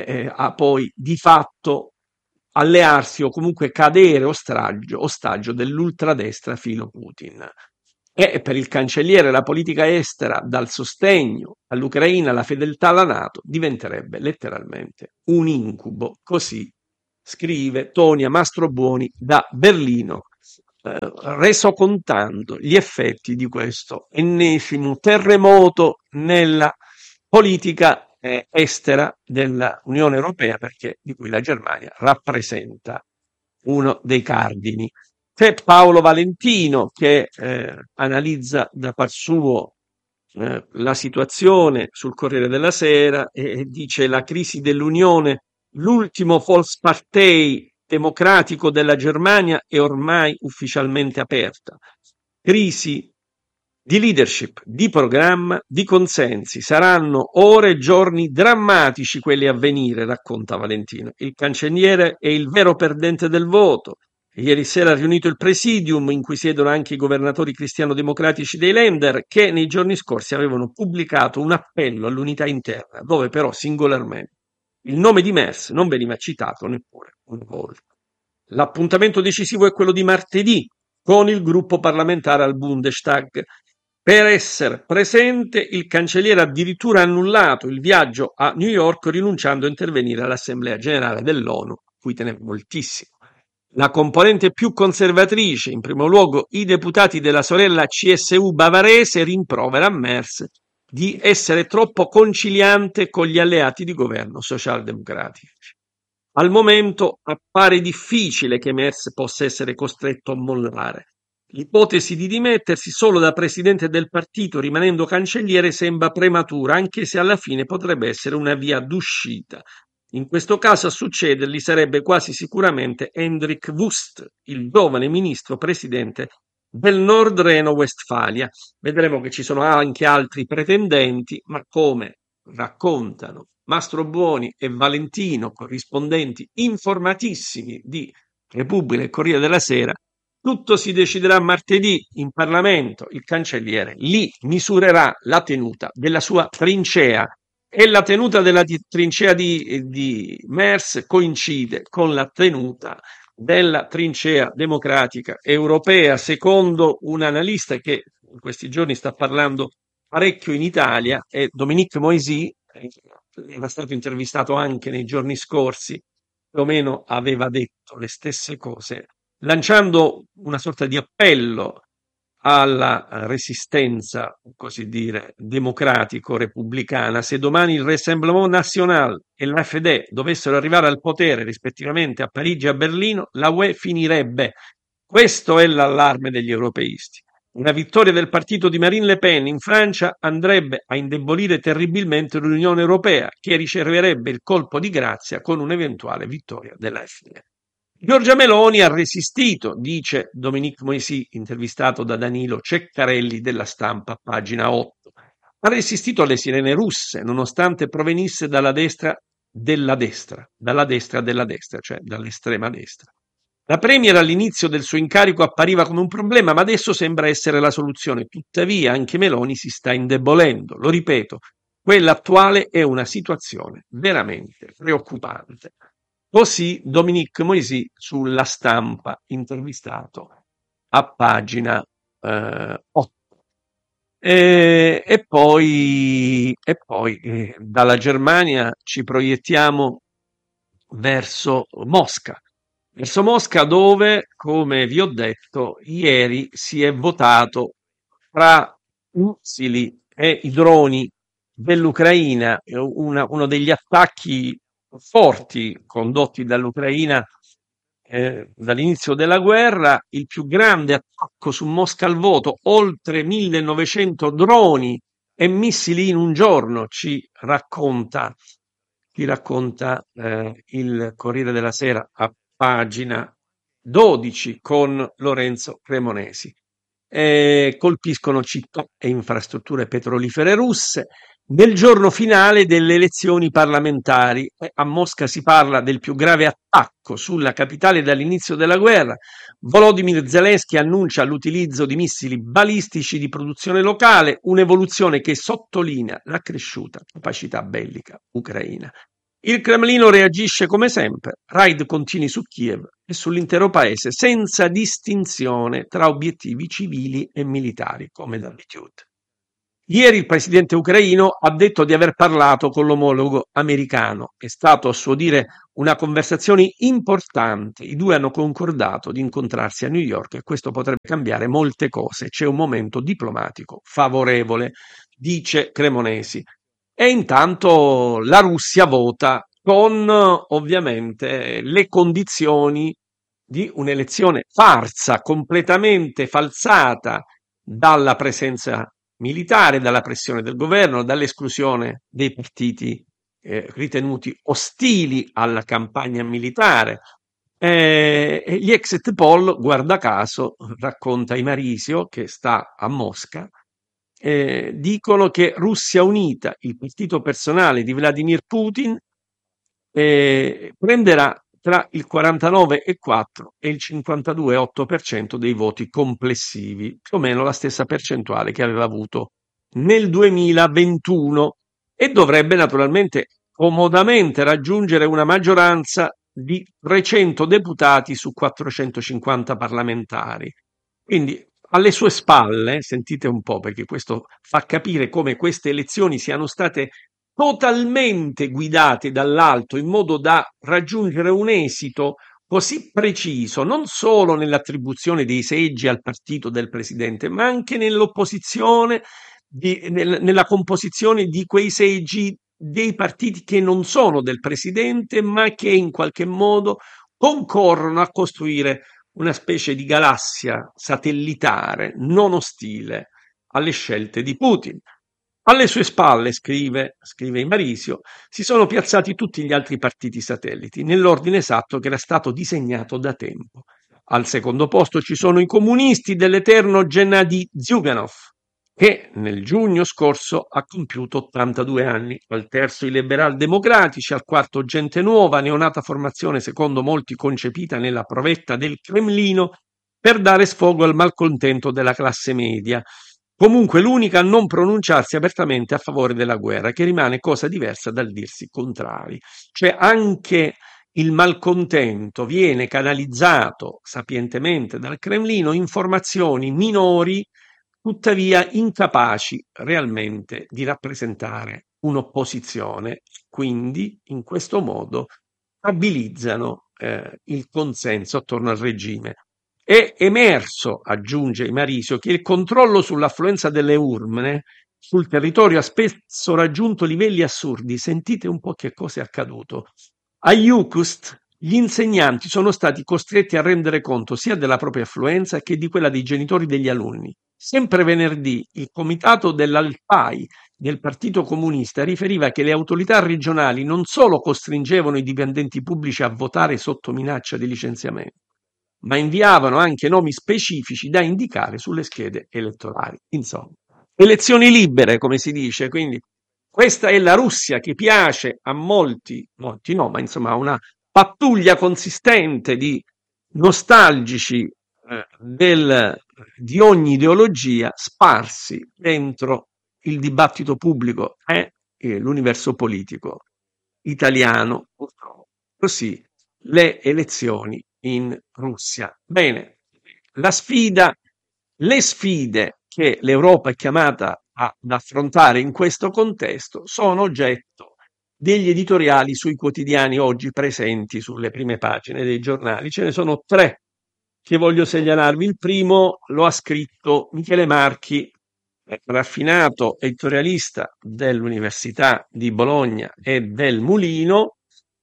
poi di fatto allearsi o comunque cadere ostaggio dell'ultradestra filo Putin. E per il cancelliere la politica estera, dal sostegno all'Ucraina alla fedeltà alla NATO, diventerebbe letteralmente un incubo. Così scrive Tonia Mastrobuoni da Berlino, reso contando gli effetti di questo ennesimo terremoto nella politica estera dell'Unione Europea, perché di cui la Germania rappresenta uno dei cardini. C'è Paolo Valentino che analizza da par suo la situazione sul Corriere della Sera e dice: la crisi dell'Unione, l'ultimo Volkspartei democratico della Germania, è ormai ufficialmente aperta. Crisi di leadership, di programma, di consensi. Saranno ore e giorni drammatici quelli a venire, racconta Valentino. Il cancelliere è il vero perdente del voto. Ieri sera ha riunito il presidium in cui siedono anche i governatori cristiano-democratici dei Länder, che nei giorni scorsi avevano pubblicato un appello all'unità interna, dove però singolarmente il nome di Merz non veniva citato neppure una volta. L'appuntamento decisivo è quello di martedì con il gruppo parlamentare al Bundestag. Per essere presente, il cancelliere ha addirittura annullato il viaggio a New York, rinunciando a intervenire all'Assemblea generale dell'ONU, a cui teneva moltissimo. La componente più conservatrice, in primo luogo i deputati della sorella CSU bavarese, rimprovera a Merz di essere troppo conciliante con gli alleati di governo socialdemocratici. Al momento appare difficile che Merz possa essere costretto a mollare. L'ipotesi di dimettersi solo da presidente del partito rimanendo cancelliere sembra prematura, anche se alla fine potrebbe essere una via d'uscita. In questo caso a succedergli sarebbe quasi sicuramente Hendrik Wüst, il giovane ministro presidente del Nord Reno-Westfalia. Vedremo che ci sono anche altri pretendenti, ma come raccontano Mastrobuoni e Valentino, corrispondenti informatissimi di Repubblica e Corriere della Sera, tutto si deciderà martedì in Parlamento. Il cancelliere lì misurerà la tenuta della sua trincea e la tenuta della trincea di Merz coincide con la tenuta della trincea democratica europea, secondo un analista che in questi giorni sta parlando parecchio in Italia, è Dominique Moisy, era stato intervistato anche nei giorni scorsi, più o meno aveva detto le stesse cose, lanciando una sorta di appello alla resistenza, così dire, democratico-repubblicana. Se domani il Rassemblement National e l'AfD dovessero arrivare al potere rispettivamente a Parigi e a Berlino, la UE finirebbe. Questo è l'allarme degli europeisti. Una vittoria del partito di Marine Le Pen in Francia andrebbe a indebolire terribilmente l'Unione Europea, che riceverebbe il colpo di grazia con un'eventuale vittoria dell'AfD. Giorgia Meloni ha resistito, dice Dominique Moisy, intervistato da Danilo Ceccarelli della Stampa, pagina 8. Ha resistito alle sirene russe, nonostante provenisse dalla destra della destra, della destra, cioè dall'estrema destra. La Premier all'inizio del suo incarico appariva come un problema, ma adesso sembra essere la soluzione. Tuttavia anche Meloni si sta indebolendo. Lo ripeto, quella attuale è una situazione veramente preoccupante. Così Dominique Moisy sulla Stampa, intervistato a pagina 8. E poi dalla Germania ci proiettiamo verso Mosca dove, come vi ho detto, ieri si è votato tra missili e i droni dell'Ucraina, uno degli attacchi forti condotti dall'Ucraina dall'inizio della guerra, il più grande attacco su Mosca al voto, oltre 1900 droni e missili in un giorno, ci racconta il Corriere della Sera a pagina 12 con Lorenzo Cremonesi. Colpiscono città e infrastrutture petrolifere russe. nel giorno finale delle elezioni parlamentari. A Mosca si parla del più grave attacco sulla capitale dall'inizio della guerra. Volodymyr Zelensky annuncia l'utilizzo di missili balistici di produzione locale, un'evoluzione che sottolinea la cresciuta capacità bellica ucraina. Il Cremlino reagisce come sempre, raid continui su Kiev e sull'intero paese, senza distinzione tra obiettivi civili e militari, come d'abitudine. Ieri il presidente ucraino ha detto di aver parlato con l'omologo americano. È stato, a suo dire, una conversazione importante. I due hanno concordato di incontrarsi a New York e questo potrebbe cambiare molte cose. C'è un momento diplomatico favorevole, dice Cremonesi. E intanto la Russia vota con ovviamente le condizioni di un'elezione farsa, completamente falsata dalla presenza militare, dalla pressione del governo, dall'esclusione dei partiti ritenuti ostili alla campagna militare. Gli exit poll, guarda caso, racconta Imarisio, che sta a Mosca, dicono che Russia Unita, il partito personale di Vladimir Putin, prenderà tra il 49,4 e il 52,8% dei voti complessivi, più o meno la stessa percentuale che aveva avuto nel 2021, e dovrebbe naturalmente comodamente raggiungere una maggioranza di 300 deputati su 450 parlamentari. Quindi alle sue spalle, sentite un po', perché questo fa capire come queste elezioni siano state totalmente guidate dall'alto in modo da raggiungere un esito così preciso, non solo nell'attribuzione dei seggi al partito del presidente, ma anche nell'opposizione, nella composizione di quei seggi dei partiti che non sono del presidente, ma che in qualche modo concorrono a costruire una specie di galassia satellitare non ostile alle scelte di Putin. Alle sue spalle, scrive Imarisio, si sono piazzati tutti gli altri partiti satelliti, nell'ordine esatto che era stato disegnato da tempo. Al secondo posto ci sono i comunisti dell'eterno Gennady Zyuganov, che nel giugno scorso ha compiuto 82 anni. Al terzo i liberal democratici, al quarto gente nuova, neonata formazione secondo molti concepita nella provetta del Cremlino per dare sfogo al malcontento della classe media. Comunque l'unica a non pronunciarsi apertamente a favore della guerra, che rimane cosa diversa dal dirsi contrari. Cioè anche il malcontento viene canalizzato sapientemente dal Cremlino in informazioni minori, tuttavia incapaci realmente di rappresentare un'opposizione, quindi in questo modo stabilizzano il consenso attorno al regime. È emerso, aggiunge Imarisio, che il controllo sull'affluenza delle urne sul territorio ha spesso raggiunto livelli assurdi. Sentite un po' che cosa è accaduto. A Youkust gli insegnanti sono stati costretti a rendere conto sia della propria affluenza che di quella dei genitori degli alunni. Sempre venerdì il comitato dell'Alpai del Partito Comunista riferiva che le autorità regionali non solo costringevano i dipendenti pubblici a votare sotto minaccia di licenziamento, ma inviavano anche nomi specifici da indicare sulle schede elettorali. Insomma, elezioni libere, come si dice, quindi questa è la Russia che piace a molti no, ma insomma a una pattuglia consistente di nostalgici di ogni ideologia sparsi dentro il dibattito pubblico e l'universo politico italiano. Così le elezioni in Russia. Bene, le sfide che l'Europa è chiamata ad affrontare in questo contesto sono oggetto degli editoriali sui quotidiani oggi presenti sulle prime pagine dei giornali. Ce ne sono tre che voglio segnalarvi. Il primo lo ha scritto Michele Marchi, raffinato editorialista dell'Università di Bologna e del Mulino,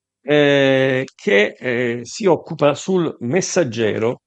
che si occupa sul Messaggero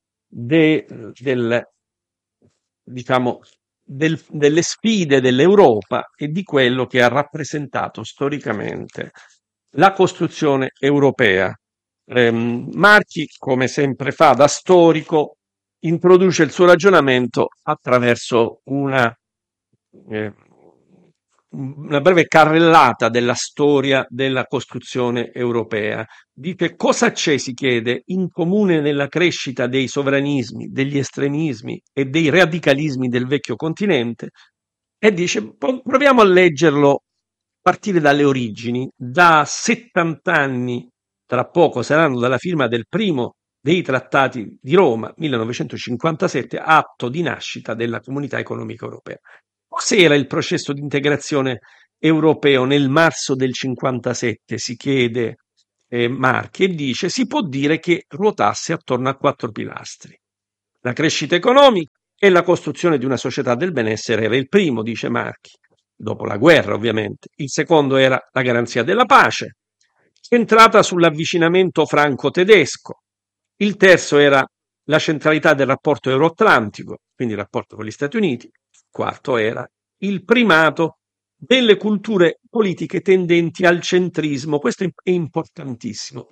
diciamo, delle sfide dell'Europa e di quello che ha rappresentato storicamente la costruzione europea. Marchi, come sempre fa da storico, introduce il suo ragionamento attraverso una una breve carrellata della storia della costruzione europea. Dice cosa c'è, si chiede, in comune nella crescita dei sovranismi, degli estremismi e dei radicalismi del vecchio continente, e dice proviamo a leggerlo a partire dalle origini. Da 70 anni, tra poco saranno dalla firma del primo dei trattati di Roma, 1957, atto di nascita della Comunità Economica Europea. Cos'era il processo di integrazione europeo nel marzo del 57, si chiede Marchi, e dice si può dire che ruotasse attorno a 4 pilastri. La crescita economica e la costruzione di una società del benessere era il primo, dice Marchi, dopo la guerra ovviamente. Il secondo era la garanzia della pace, centrata sull'avvicinamento franco-tedesco. Il terzo era la centralità del rapporto euroatlantico, quindi il rapporto con gli Stati Uniti. Il quarto era il primato delle culture politiche tendenti al centrismo, questo è importantissimo,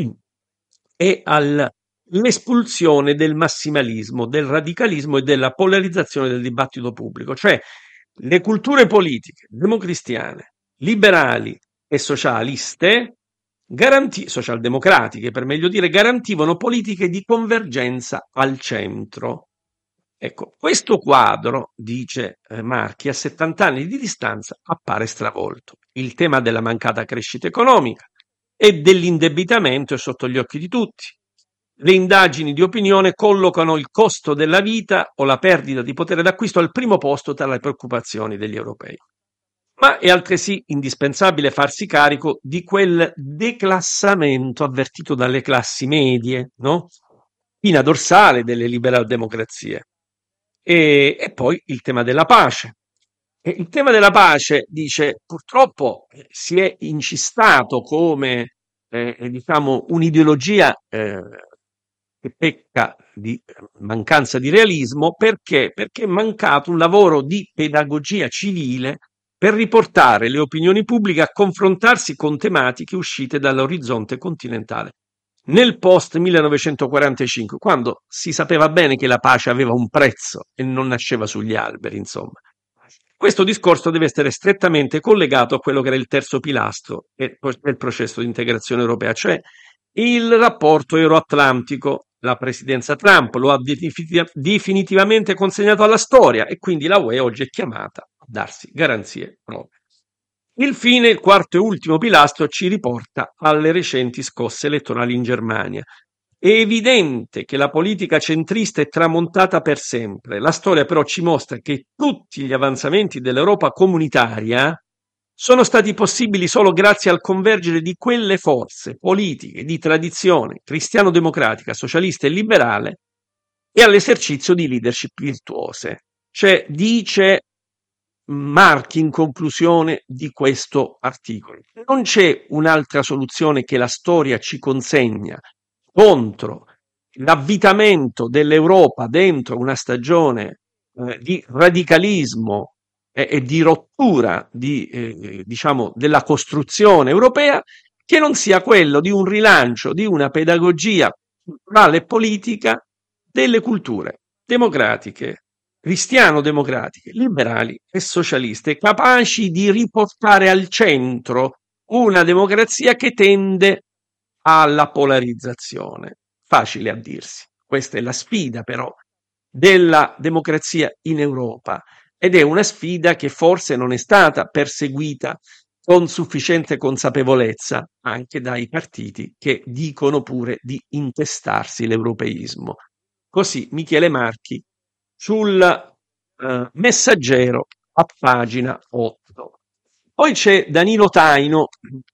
e all'espulsione del massimalismo, del radicalismo e della polarizzazione del dibattito pubblico, cioè le culture politiche democristiane, liberali e socialiste, socialdemocratiche per meglio dire, garantivano politiche di convergenza al centro. Ecco, questo quadro, dice Marchi, a 70 anni di distanza appare stravolto. Il tema della mancata crescita economica e dell'indebitamento è sotto gli occhi di tutti. Le indagini di opinione collocano il costo della vita o la perdita di potere d'acquisto al primo posto tra le preoccupazioni degli europei. Ma è altresì indispensabile farsi carico di quel declassamento avvertito dalle classi medie, no? Spina dorsale delle liberal democrazie. E poi il tema della pace. E il tema della pace, dice, purtroppo si è incistato come diciamo un'ideologia che pecca di mancanza di realismo perché è mancato un lavoro di pedagogia civile per riportare le opinioni pubbliche a confrontarsi con tematiche uscite dall'orizzonte continentale. Nel post 1945, quando si sapeva bene che la pace aveva un prezzo e non nasceva sugli alberi, insomma. Questo discorso deve essere strettamente collegato a quello che era il terzo pilastro del processo di integrazione europea, cioè il rapporto euroatlantico. La presidenza Trump lo ha definitivamente consegnato alla storia e quindi la UE oggi è chiamata a darsi garanzie proprie. Infine, il quarto e ultimo pilastro ci riporta alle recenti scosse elettorali in Germania. È evidente che la politica centrista è tramontata per sempre. La storia però ci mostra che tutti gli avanzamenti dell'Europa comunitaria sono stati possibili solo grazie al convergere di quelle forze politiche di tradizione cristiano-democratica, socialista e liberale e all'esercizio di leadership virtuose. Cioè, dice Marchi in conclusione di questo articolo, non c'è un'altra soluzione che la storia ci consegna contro l'avvitamento dell'Europa dentro una stagione di radicalismo e di rottura diciamo, della costruzione europea, che non sia quello di un rilancio di una pedagogia culturale e politica delle culture democratiche, cristiano-democratiche, liberali e socialiste, capaci di riportare al centro una democrazia che tende alla polarizzazione. Facile a dirsi. Questa è la sfida però della democrazia in Europa ed è una sfida che forse non è stata perseguita con sufficiente consapevolezza anche dai partiti che dicono pure di intestarsi l'europeismo. Così Michele Marchi sul Messaggero a pagina 8. Poi c'è Danilo Taino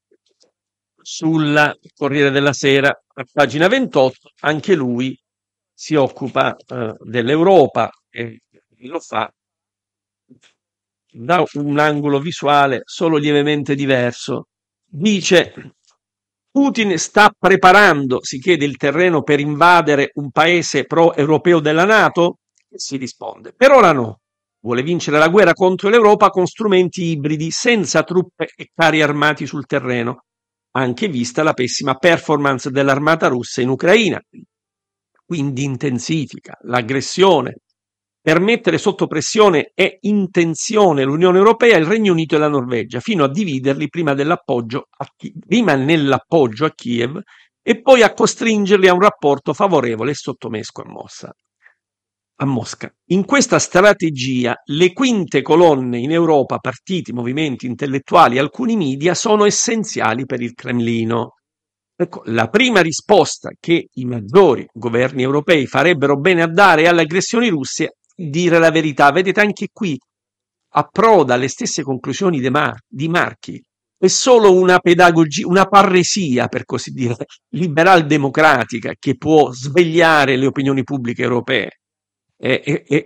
sul Corriere della Sera a pagina 28, anche lui si occupa dell'Europa e lo fa da un angolo visuale solo lievemente diverso. Dice Putin sta preparando, si chiede, il terreno per invadere un paese pro-europeo della NATO? E si risponde, per ora no. Vuole vincere la guerra contro l'Europa con strumenti ibridi, senza truppe e carri armati sul terreno, anche vista la pessima performance dell'armata russa in Ucraina. Quindi intensifica l'aggressione per mettere sotto pressione e in tensione l'Unione Europea, il Regno Unito e la Norvegia, fino a dividerli prima nell'appoggio a Kiev e poi a costringerli a un rapporto favorevole e sottomesco a Mosca. In questa strategia le quinte colonne in Europa, partiti, movimenti intellettuali, alcuni media, sono essenziali per il Cremlino. Ecco, la prima risposta che i maggiori governi europei farebbero bene a dare alle aggressioni russe è dire la verità. Vedete, anche qui approda alle stesse conclusioni di Marchi. È solo una pedagogia, una parresia, per così dire, liberal democratica che può svegliare le opinioni pubbliche europee.